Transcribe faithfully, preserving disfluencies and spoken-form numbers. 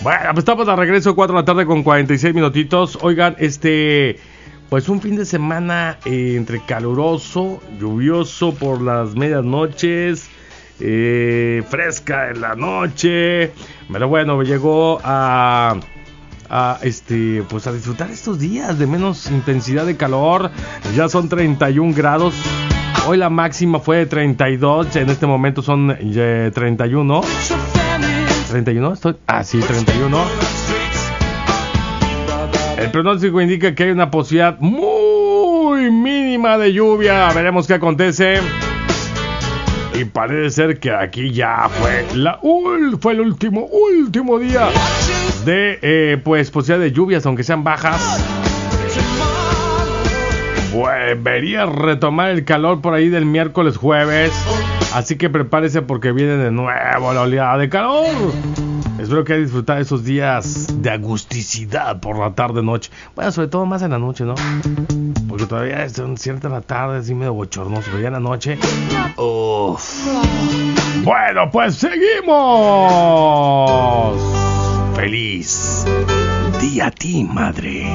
Bueno, pues estamos de regreso, cuatro de la tarde con cuarenta y seis minutitos. Oigan, este, pues un fin de semana eh, entre caluroso, lluvioso por las medias noches, eh, fresca en la noche. Pero bueno, llegó a, a este, pues a disfrutar estos días de menos intensidad de calor. Ya son treinta y un grados. Hoy la máxima fue de treinta y dos, en este momento son eh, treinta y uno. ¿treinta y uno? Estoy... Ah, sí, treinta y uno. El pronóstico indica que hay una posibilidad muy mínima de lluvia. Veremos qué acontece. Y parece ser que aquí ya fue la ul- fue el último, último día de eh, pues posibilidad de lluvias, aunque sean bajas. Volvería a retomar el calor por ahí del miércoles, jueves. Así que prepárese porque viene de nuevo la oleada de calor. Espero que haya disfrutado esos días de agusticidad por la tarde noche. Bueno, sobre todo más en la noche, ¿no? Porque todavía es cierta la tarde, así medio bochornoso. Pero ya en la noche, uff. Bueno, pues seguimos. Feliz día a ti, madre.